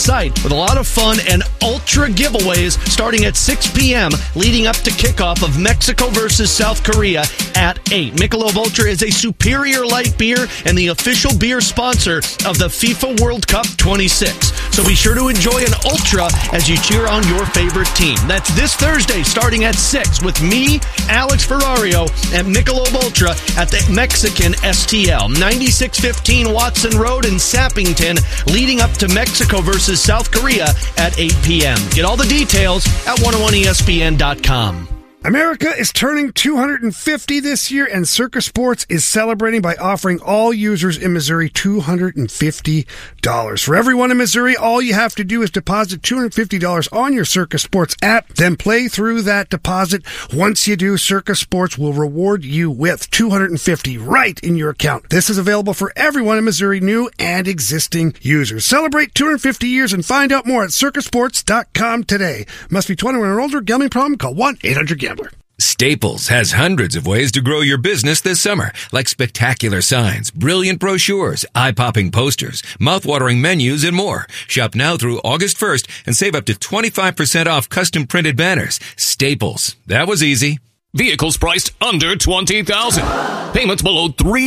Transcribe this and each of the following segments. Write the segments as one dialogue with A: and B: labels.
A: site with a lot of fun and ultra giveaways starting at 6 p.m. leading up to kickoff of Mexico versus South Korea at 8. Michelob Ultra is a superior light beer and the official beer sponsor of the FIFA World Cup 26. So be sure to enjoy an Ultra as you cheer on your favorite team. That's this Thursday starting at 6 with me, Alex Ferrario, and Michelob Ultra at the Mexican STL, 9615 Watson Road in Sappington, leading up to Mexico versus South Korea at 8 p.m. Get all the details at 101ESPN.com.
B: America is turning 250 this year, and Circa Sports is celebrating by offering all users in Missouri $250. For everyone in Missouri, all you have to do is deposit $250 on your Circa Sports app, then play through that deposit. Once you do, Circa Sports will reward you with $250 right in your account. This is available for everyone in Missouri, new and existing users. Celebrate 250 years and find out more at circasports.com today. Must be 21 or older. Gambling problem? Call 1-800-GAMBLER.
C: Staples has hundreds of ways to grow your business this summer, like spectacular signs, brilliant brochures, eye-popping posters, mouth-watering menus, and more. Shop now through August 1st and save up to 25% off custom-printed banners. Staples. That was easy.
D: Vehicles priced under $20,000. Payments below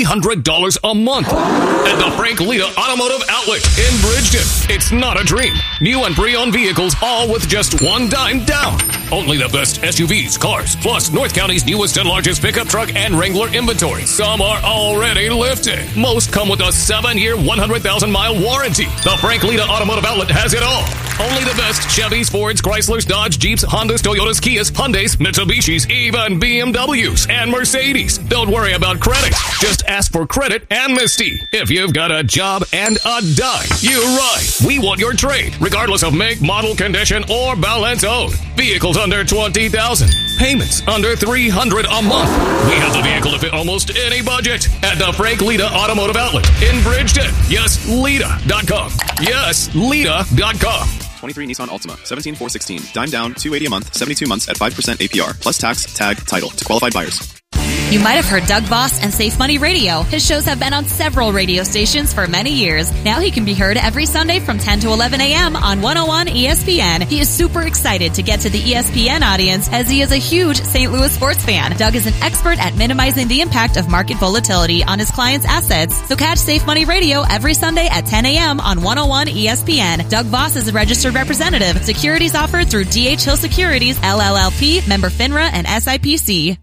D: $300 a month. At the Frank Lita Automotive Outlet in Bridgeton. It's not a dream. New and pre-owned vehicles, all with just $1 down. Only the best SUVs, cars, plus North County's newest and largest pickup truck and Wrangler inventory. Some are already lifted. Most come with a 7-year, 100,000-mile warranty. The Frank Lita Automotive Outlet has it all. Only the best Chevys, Fords, Chryslers, Dodge, Jeeps, Hondas, Toyotas, Kias, Hyundais, Mitsubishis, even BMWs and Mercedes. Don't worry about credit. Just ask for credit amnesty. If you've got a job and a dime, you're right. We want your trade, regardless of make, model, condition, or balance owed. Vehicles under $20,000. Payments under $300 a month. We have the vehicle to fit almost any budget at the Frank Lita Automotive Outlet in Bridgeton. Yes, Lita.com. Yes, Lita.com.
E: 23 Nissan Altima, 17,416. Dime down, $280 a month, 72 months at 5% APR, plus tax, tag, title to qualified buyers.
F: You might have heard Doug Voss and Safe Money Radio. His shows have been on several radio stations for many years. Now he can be heard every Sunday from 10 to 11 a.m. on 101 ESPN. He is super excited to get to the ESPN audience as he is a huge St. Louis sports fan. Doug is an expert at minimizing the impact of market volatility on his clients' assets. So catch Safe Money Radio every Sunday at 10 a.m. on 101 ESPN. Doug Voss is a registered representative. Securities offered through D.H. Hill Securities, LLLP, member FINRA, and SIPC.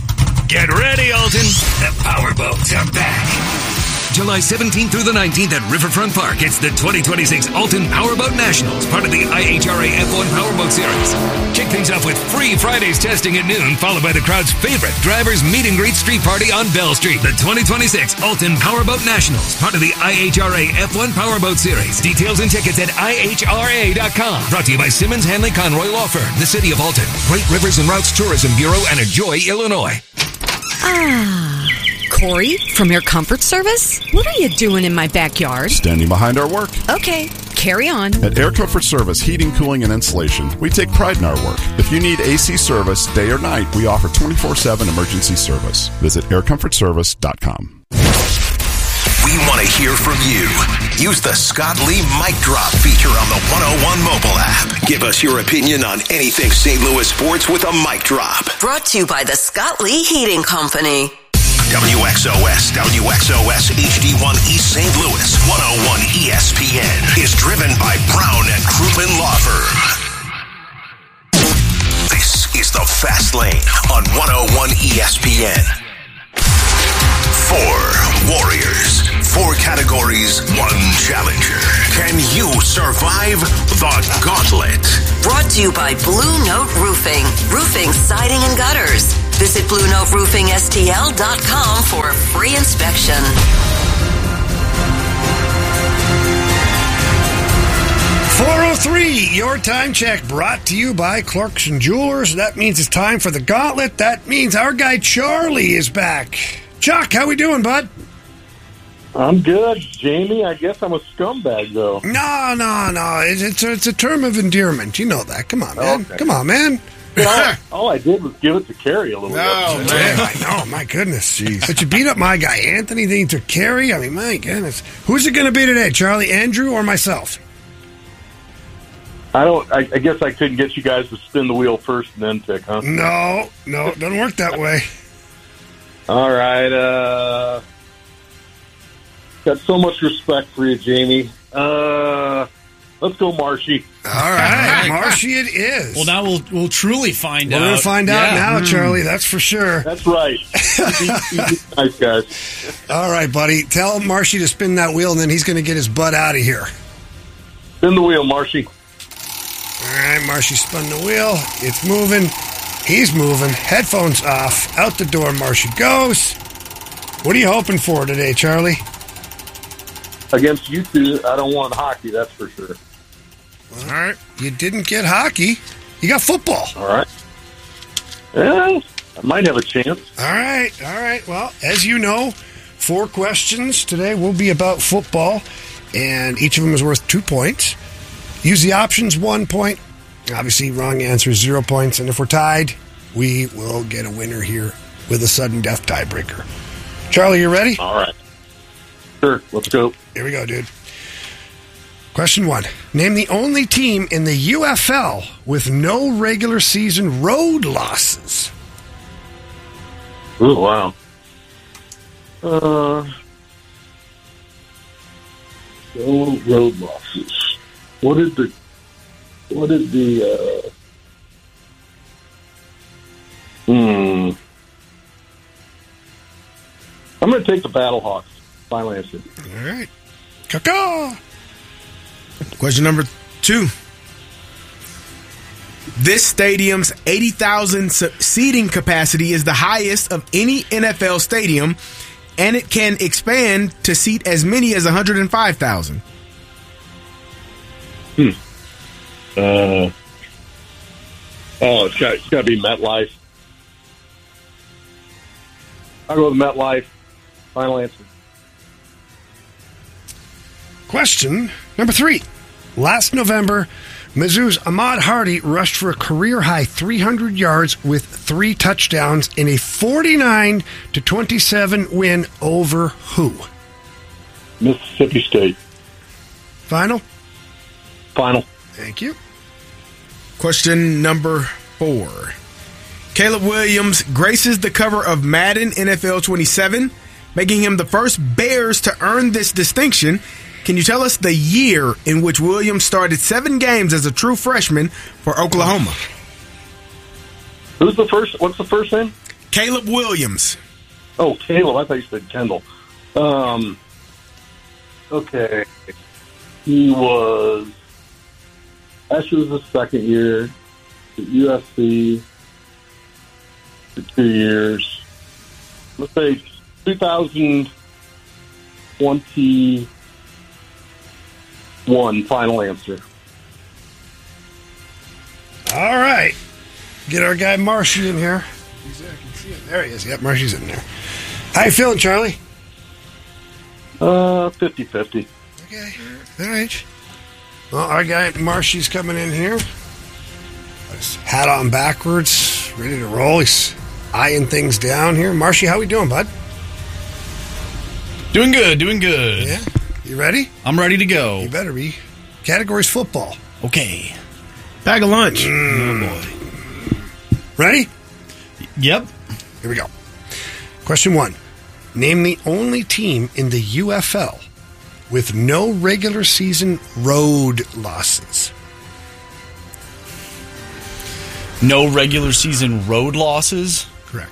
C: Get ready, Alton. The Powerboats are back. July 17th through the 19th at Riverfront Park. It's the 2026 Alton Powerboat Nationals, part of the IHRA F1 Powerboat Series. Kick things off with free Fridays testing at noon, followed by the crowd's favorite drivers meet and greet street party on Bell Street. The 2026 Alton Powerboat Nationals, part of the IHRA F1 Powerboat Series. Details and tickets at IHRA.com. Brought to you by Simmons Hanley Conroy Law Firm, the City of Alton, Great Rivers and Routes Tourism Bureau, and Enjoy, Illinois.
G: Corey, from Air Comfort Service? What are you doing in my backyard?
H: Standing behind our work.
G: Okay, carry on.
H: At Air Comfort Service Heating, Cooling, and Insulation, we take pride in our work. If you need AC service, day or night, we offer 24/7 emergency service. Visit aircomfortservice.com.
I: We want to hear from you. Use the Scott Lee Mic Drop feature on the 101 mobile app. Give us your opinion on anything St. Louis sports with a mic drop.
J: Brought to you by the Scott Lee Heating Company.
I: WXOS HD1 East St. Louis 101 ESPN is driven by Brown and Crouppen Law Firm. This is the Fast Lane on 101 ESPN. 4 warriors, 4 categories, 1 challenger. Can you survive the gauntlet?
J: Brought to you by Blue Note Roofing. Roofing, siding, and gutters. Visit BlueNoteRoofingSTL.com for a free inspection.
B: 4:03, your time check brought to you by Clarkson Jewelers. That means it's time for the gauntlet. That means our guy Charlie is back. Chuck, how we doing, bud?
K: I'm good, Jamie. I guess I'm a scumbag, though.
B: No. It's a term of endearment. You know that. Come on, man. Okay. Come on, man.
K: All I did was give it to Kerry a little bit.
B: Oh, man. I know. My goodness. Jeez. But you beat up my guy, Anthony. Then you took Kerry. I mean, my goodness. Who's it going to be today, Charlie, Andrew, or myself?
K: I guess I couldn't get you guys to spin the wheel first and then pick, huh?
B: No, it doesn't work that way.
K: All right. Got so much respect for you, Jamie. Let's go, Marshy.
B: All right, Marshy it is.
L: Well, now we'll truly find out.
B: We're going to find out now, Charlie. That's for sure.
K: That's right. Nice, guys.
B: All right, buddy. Tell Marshy to spin that wheel, and then he's going to get his butt out of here.
K: Spin the wheel, Marshy.
B: All right, Marshy spun the wheel. It's moving. He's moving. Headphones off. Out the door Marshy goes. What are you hoping for today, Charlie?
K: Against you two, I don't want hockey, that's for sure.
B: All right. You didn't get hockey. You got football.
K: All right. Yeah, I might have a chance.
B: All right. Well, as you know, 4 questions today will be about football, and each of them is worth 2 points. Use the options, 1 point. Obviously, wrong answer is 0 points, and if we're tied, we will get a winner here with a sudden death tiebreaker. Charlie, you ready?
K: All right. Sure, let's go.
B: Here we go, dude. Question 1. Name the only team in the UFL with no regular season road losses.
K: Oh, wow. No road losses. What did the I'm going to take the Battlehawks. Final answer.
B: All right. Caw-caw.
M: Question number 2. This stadium's 80,000 seating capacity is the highest of any NFL stadium, and it can expand to seat as many as 105,000.
K: It's got to be MetLife. I'll go with MetLife. Final answer.
B: Question number 3. Last November, Mizzou's Ahmad Hardy rushed for a career-high 300 yards with 3 touchdowns in a 49-27 win over who?
K: Mississippi State.
B: Final?
K: Final.
B: Thank you.
M: Question number 4. Caleb Williams graces the cover of Madden NFL 27, making him the first Bears to earn this distinction. Can you tell us the year in which Williams started 7 games as a true freshman for Oklahoma?
K: Who's the first? What's the first name?
M: Caleb Williams.
K: Oh, Caleb. I thought you said Kendall. Okay. He was... Actually, was his second year at USC for 2 years. Let's say 2021, final answer.
B: All right. Get our guy Marshy in here. He's there. I can see him. There he is. Yep, Marshy's in there. How you feeling, Charlie?
K: 50-50.
B: Okay. All right. Well, our guy Marshy's coming in here. His hat on backwards, ready to roll. He's eyeing things down here. Marshy, how we doing, bud?
L: Doing good.
B: Yeah? You ready?
L: I'm ready to go.
B: You better be. Category's football.
L: Okay.
M: Bag of lunch.
L: Oh, boy.
B: Ready?
L: Yep.
B: Here we go. Question 1. Name the only team in the UFL with no regular season road losses.
L: No regular season road losses?
B: Correct.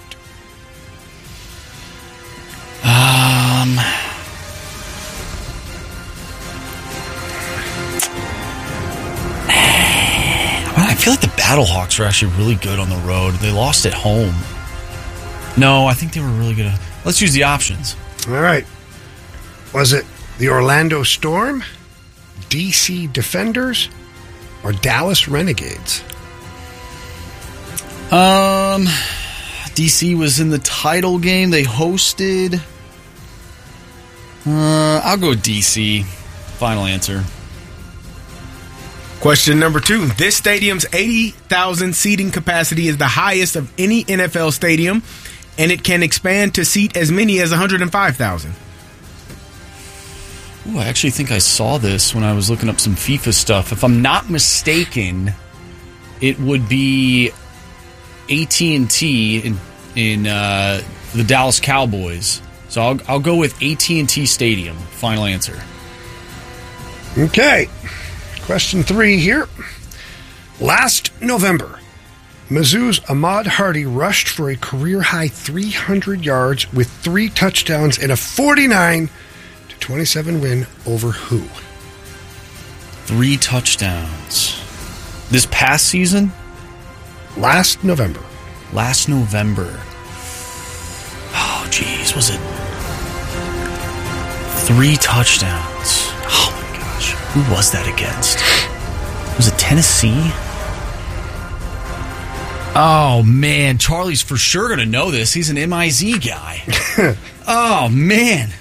L: I feel like the Battlehawks are actually really good on the road. They lost at home. No, I think they were really good. Let's use the options.
B: All right. Was it the Orlando Storm, DC Defenders, or Dallas Renegades?
L: DC was in the title game. They hosted. I'll go DC. Final answer.
M: Question number 2. This stadium's 80,000 seating capacity is the highest of any NFL stadium, and it can expand to seat as many as 105,000.
L: Ooh, I actually think I saw this when I was looking up some FIFA stuff. If I'm not mistaken, it would be AT&T in the Dallas Cowboys. So I'll go with AT&T Stadium. Final answer.
B: Okay. Question 3 here. Last November, Mizzou's Ahmad Hardy rushed for a career-high 300 yards with 3 touchdowns in a 49-27 win over who?
L: 3 touchdowns. This past season?
B: Last November.
L: Last November. Oh, jeez. Was it 3 touchdowns? Oh, my gosh. Who was that against? Was it Tennessee? Oh, man. Charlie's for sure going to know this. He's an MIZ guy. Oh, man.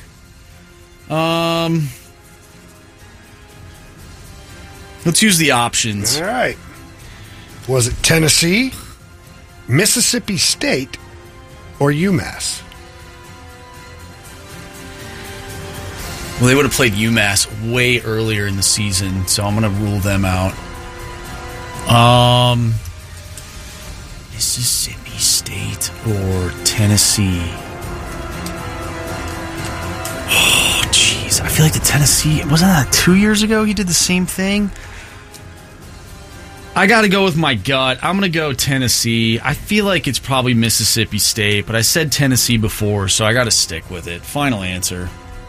L: Let's use the options.
B: All right. Was it Tennessee, Mississippi State, or UMass?
L: Well, they would have played UMass way earlier in the season, so I'm going to rule them out. Mississippi State or Tennessee? Oh, jeez. I feel like the Tennessee... Wasn't that 2 years ago he did the same thing? I got to go with my gut. I'm going to go Tennessee. I feel like it's probably Mississippi State, but I said Tennessee before, so I got to stick with it. Final answer.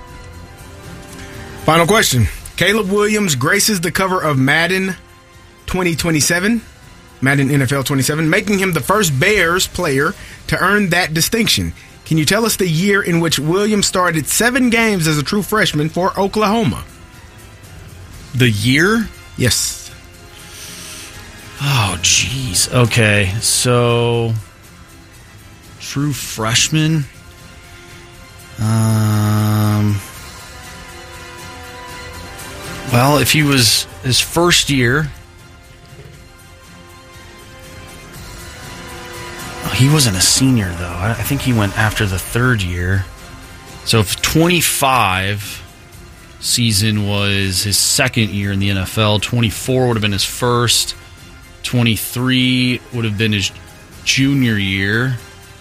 M: Final question. Caleb Williams graces the cover of Madden 2027, Madden NFL 27, making him the first Bears player to earn that distinction. Can you tell us the year in which Williams started 7 games as a true freshman for Oklahoma?
L: The year?
M: Yes.
L: Oh, jeez. Okay, so true freshman. Well, if he was his first year, he wasn't a senior though. I think he went after the 3rd year. So if 25 season was his 2nd year in the NFL, 24 would have been his first. 23 would have been his junior year.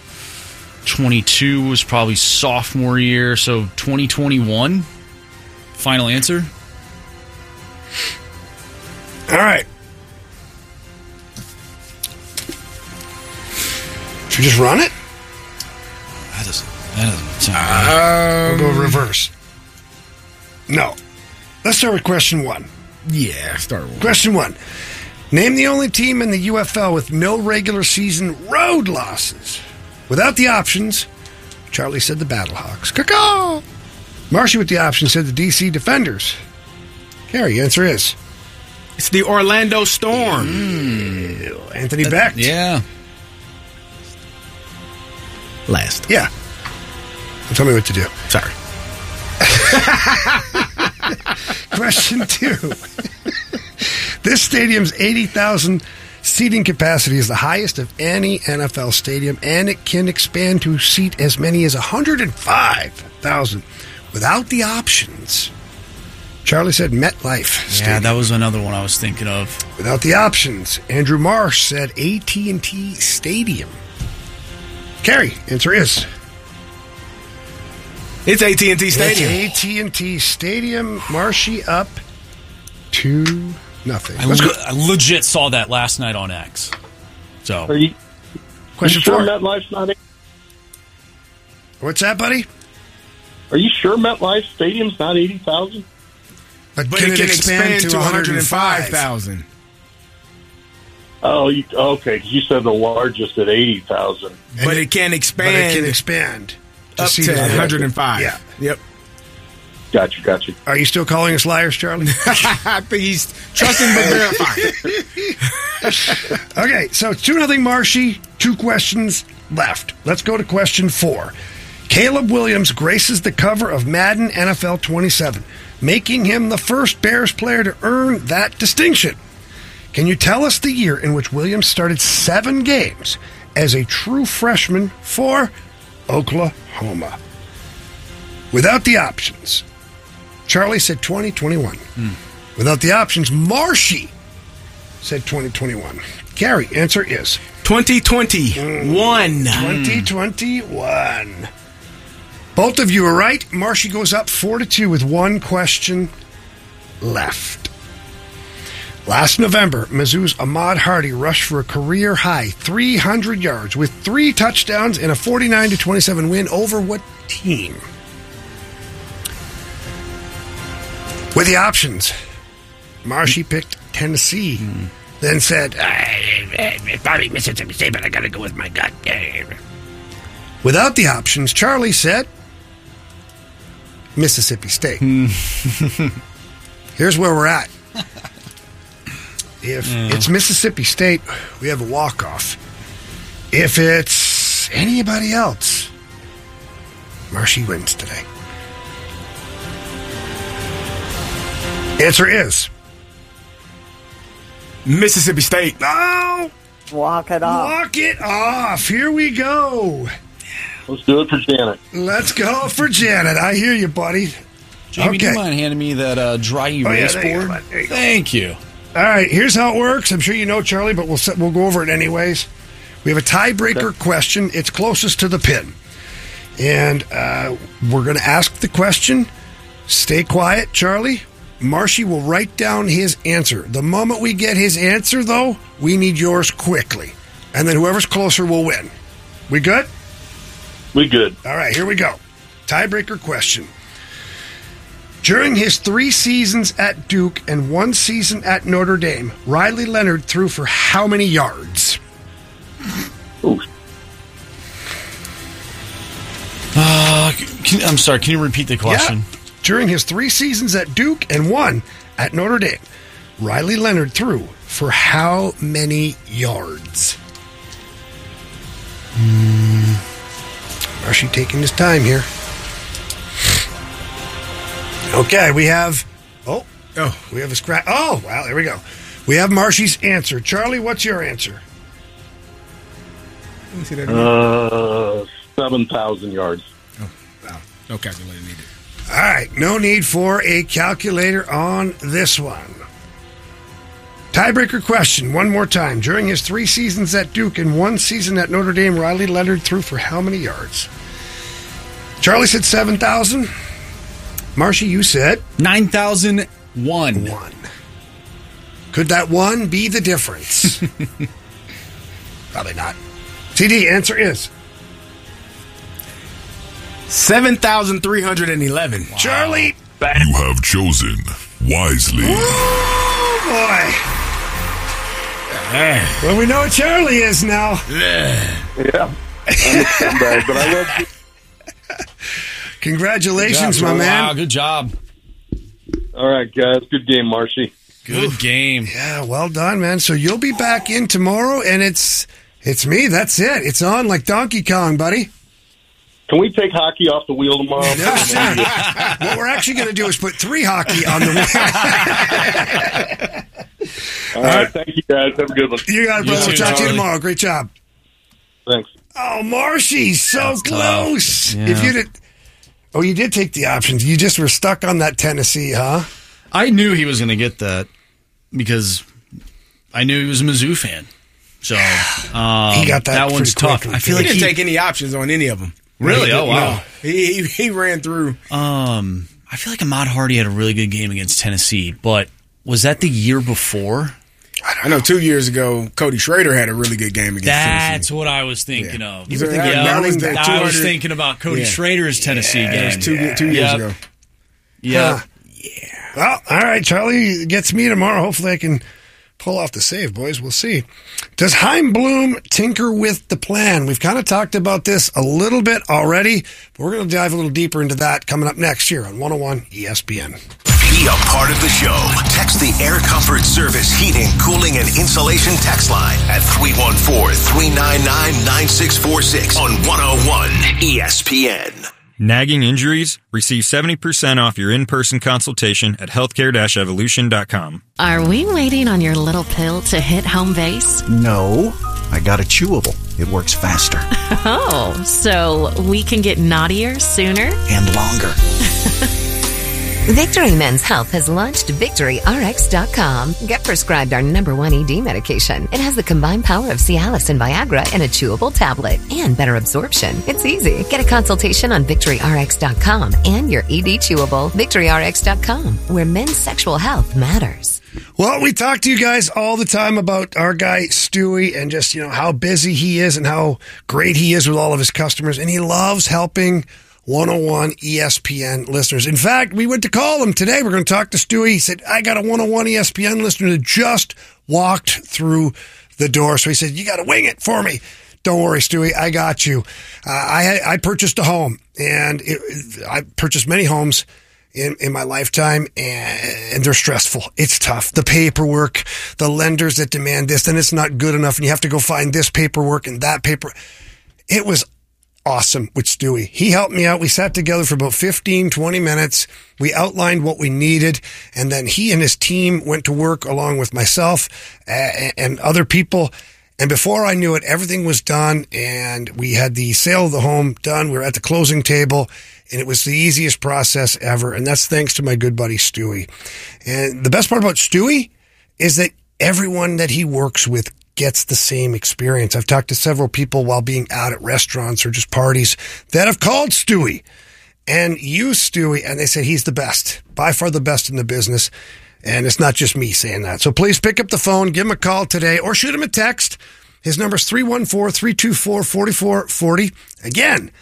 L: 22 was probably sophomore year. So 2021. Final answer.
B: All right. Should we just run it?
L: That doesn't sound
B: We'll go reverse. No. Let's start with question 1.
M: Yeah, start with
B: question 1. Name the only team in the UFL with no regular season road losses. Without the options, Charlie said the Battlehawks. Caw-caw! Marshy with the options said the DC Defenders. Gary, answer is?
M: It's the Orlando Storm.
B: Anthony Becht.
L: Yeah.
M: Last.
B: Yeah. Tell me what to do.
M: Sorry.
B: Question 2. This stadium's 80,000 seating capacity is the highest of any NFL stadium, and it can expand to seat as many as 105,000 without the options. Charlie said MetLife Stadium.
L: Yeah, that was another one I was thinking of.
B: Without the options. Andrew Marsh said AT&T Stadium. Carrie, answer is?
M: It's AT&T Stadium.
B: It's AT&T Stadium. Marshy up 2-0.
L: I legit saw that last night on X. So,
B: question
K: sure
B: 4.
K: MetLife's not?
B: What's that, buddy?
K: Are you sure MetLife Stadium's not 80,000?
B: But
M: it can expand to 105,000.
K: Oh, okay, because you said the largest at 80,000.
M: But it can expand.
B: But it can expand
M: up to 105.
B: Yeah.
M: Yep.
K: Gotcha.
B: Are you still calling us liars, Charlie?
M: I think he's trusting but verifying.
B: Okay, so 2-0 Marshy. 2 questions left. Let's go to question 4. Caleb Williams graces the cover of Madden NFL 27, making him the first Bears player to earn that distinction. Can you tell us the year in which Williams started 7 games as a true freshman for Oklahoma? Without the options, Charlie said 2021. Without the options, Marshy said 2021. Gary, answer is
M: 2021.
B: 2021. Both of you are right. Marshy goes up 4-2 with one question left. Last November, Mizzou's Ahmad Hardy rushed for a career-high 300 yards with 3 touchdowns and a 49-27 win over what team? With the options, Marshy picked Tennessee, then said, probably Mississippi State, but I got to go with my gut. Without the options, Charlie said Mississippi State. Here's where we're at. If it's Mississippi State, we have a walk-off. If it's anybody else, Marshy wins today. Answer is
M: Mississippi State.
B: No!
N: Walk it off.
B: Walk it off. Here we go.
K: Let's do it for Janet.
B: Let's go for Janet. I hear you, buddy.
L: Jamie, do you mind handing me that dry erase board?
B: There you go.
L: Thank you.
B: All right, here's how it works. I'm sure you know, Charlie, but we'll go over it anyways. We have a tiebreaker question. It's closest to the pin. And we're going to ask the question. Stay quiet, Charlie. Marshy will write down his answer. The moment we get his answer, though, we need yours quickly. And then whoever's closer will win. We good?
K: We good.
B: All right, here we go. Tiebreaker question. During his 3 seasons at Duke and 1 season at Notre Dame, Riley Leonard threw for how many yards?
L: I'm sorry, can you repeat the question?
B: Yeah. During his 3 seasons at Duke and 1 at Notre Dame, Riley Leonard threw for how many yards? Marshy taking his time here. Okay, we have... we have a scratch. Oh, wow, there we go. We have Marshy's answer. Charlie, what's your answer?
K: 7,000 yards.
M: Oh, wow. No calculator needed.
B: All right, no need for a calculator on this one. Tiebreaker question, one more time. During his 3 seasons at Duke and 1 season at Notre Dame, Riley Leonard threw for how many yards? Charlie said 7,000. Marshy, you said?
L: 9,001.
B: Could that 1 be the difference? Probably not. TD, answer is?
M: 7,311.
B: Wow. Charlie.
O: You have chosen wisely.
B: Oh, boy. Well, we know what Charlie is now.
K: Yeah. But I love you.
B: Congratulations, my man.
L: Wow, good job.
K: All right, guys. Good game, Marshy.
L: Good game.
B: Yeah, well done, man. So you'll be back in tomorrow, and it's me. That's it. It's on like Donkey Kong, buddy.
K: Can we take hockey off the wheel tomorrow?
B: No, sir. What we're actually going to do is put 3 hockey on the wheel.
K: All right. Thank you, guys. Have a good one.
B: You got it, brother. We'll talk to you tomorrow. Great job.
K: Thanks.
B: Oh, Marshy, so close.
L: Yeah.
B: If you did... Oh, you did take the options. You just were stuck on that Tennessee, huh?
L: I knew he was going to get that because I knew he was a Mizzou fan. So
B: he got that
L: one's tough.
M: I feel like he didn't take any options on any of them.
L: Really? Oh, wow.
M: No. He ran through.
L: I feel like Ahmad Hardy had a really good game against Tennessee, but was that the year before?
M: I know 2 years ago, Cody Schrader had a really good game against Tennessee.
L: That's what I was thinking of.
M: You were thinking
L: I was thinking about Cody Schrader's Tennessee game.
M: It was 2 years ago.
L: Yeah.
B: Well, all right, Charlie gets me tomorrow. Hopefully I can pull off the save, boys. We'll see. Does Chaim Bloom tinker with the plan? We've kind of talked about this a little bit already, but we're going to dive a little deeper into that coming up next year on 101 ESPN.
I: Be a part of the show. Text the Air Comfort Service Heating, Cooling, and Insulation text line at 314-399-9646 on 101 ESPN.
P: Nagging injuries? Receive 70% off your in-person consultation at healthcare-evolution.com.
Q: Are we waiting on your little pill to hit home base?
R: No, I got a chewable. It works faster.
Q: Oh, so we can get naughtier sooner?
R: And longer.
N: Victory Men's Health has launched VictoryRx.com. Get prescribed our #1 ED medication. It has the combined power of Cialis and Viagra in a chewable tablet and better absorption. It's easy. Get a consultation on VictoryRx.com and your ED chewable. VictoryRx.com, where men's sexual health matters.
B: Well, we talk to you guys all the time about our guy Stewie and just, how busy he is and how great he is with all of his customers. And he loves helping 101 ESPN listeners. In fact, we went to call him today. We're going to talk to Stewie. He said, I got a 101 ESPN listener that just walked through the door. So he said, you got to wing it for me. Don't worry, Stewie, I got you. I purchased a home, and I purchased many homes in my lifetime, and they're stressful. It's tough. The paperwork, the lenders that demand this, then it's not good enough, and you have to go find this paperwork and that paper. It was awesome with Stewie. He helped me out. We sat together for about 15, 20 minutes. We outlined what we needed, and then he and his team went to work along with myself and other people. And before I knew it, everything was done, and we had the sale of the home done. We were at the closing table, and it was the easiest process ever, and that's thanks to my good buddy Stewie. And the best part about Stewie is that everyone that he works with gets the same experience. I've talked to several people while being out at restaurants or just parties that have called Stewie and used Stewie, and they said he's the best, by far the best in the business. And it's not just me saying that. So please pick up the phone, give him a call today, or shoot him a text. His number is 314-324-4440. Again,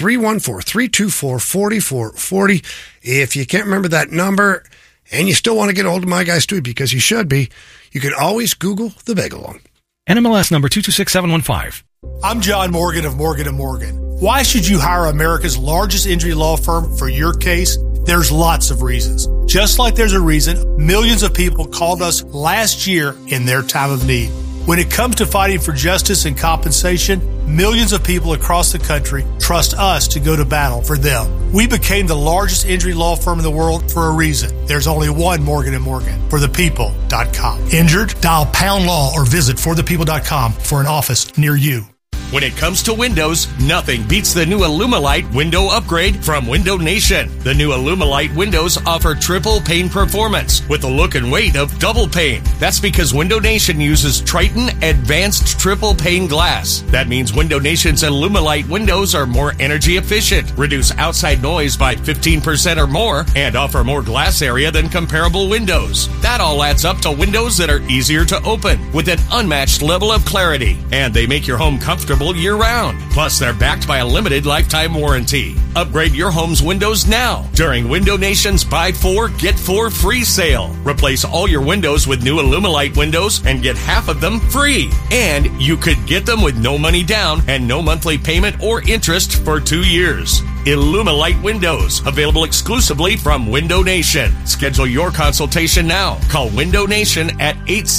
B: 314-324-4440. If you can't remember that number and you still want to get a hold of my guy Stewie, because he should be, you can always Google the Beg-A-Long.
S: NMLS number 226715.
T: I'm John Morgan of Morgan & Morgan. Why should you hire America's largest injury law firm for your case? There's lots of reasons. Just like there's a reason millions of people called us last year in their time of need. When it comes to fighting for justice and compensation, millions of people across the country trust us to go to battle for them. We became the largest injury law firm in the world for a reason. There's only one Morgan & Morgan. ForThePeople.com. Injured? Dial pound law or visit ForThePeople.com for an office near you.
U: When it comes to windows, nothing beats the new Illumilite window upgrade from Window Nation. The new Illumilite windows offer triple pane performance with the look and weight of double pane. That's because Window Nation uses Triton Advanced Triple Pane Glass. That means Window Nation's Illumilite windows are more energy efficient, reduce outside noise by 15% or more, and offer more glass area than comparable windows. That all adds up to windows that are easier to open with an unmatched level of clarity, and they make your home comfortable year-round. Plus, they're backed by a limited lifetime warranty. Upgrade your home's windows now during Window Nation's Buy 4, Get 4 free sale. Replace all your windows with new Illumilite windows and get half of them free. And you could get them with no money down and no monthly payment or interest for 2 years. Illumilite windows, available exclusively from Window Nation. Schedule your consultation now. Call Window Nation at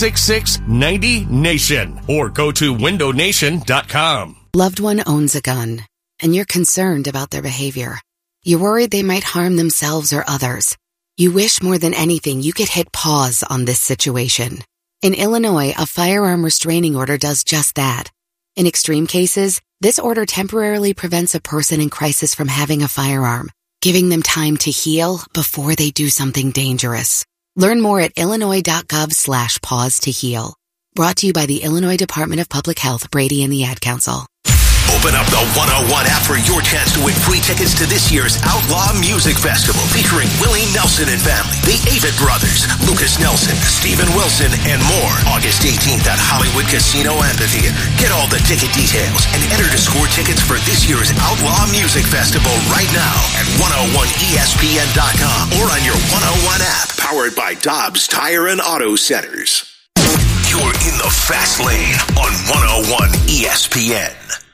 U: 866-90-NATION or go to windownation.com.
Q: Loved one owns a gun, and you're concerned about their behavior. You're worried they might harm themselves or others. You wish more than anything you could hit pause on this situation. In Illinois, a firearm restraining order does just that. In extreme cases, this order temporarily prevents a person in crisis from having a firearm, giving them time to heal before they do something dangerous. Learn more at illinois.gov/pause to heal. Brought to you by the Illinois Department of Public Health, Brady and the Ad Council.
I: Open up the 101 app for your chance to win free tickets to this year's Outlaw Music Festival featuring Willie Nelson and family, the Avett Brothers, Lucas Nelson, Steven Wilson, and more. August 18th at Hollywood Casino Amphitheater. Get all the ticket details and enter to score tickets for this year's Outlaw Music Festival right now at 101ESPN.com or on your 101 app, powered by Dobbs Tire and Auto Centers. You're in the fast lane on 101 ESPN.